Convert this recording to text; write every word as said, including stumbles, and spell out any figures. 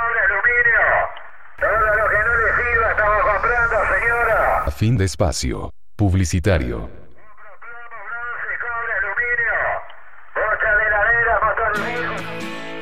cobre aluminio. Todo lo que no le sirva estamos comprando, señora. A fin de espacio publicitario. Compro plomo, bronce, cobre, aluminio. Bocha de heladera, motor viejo.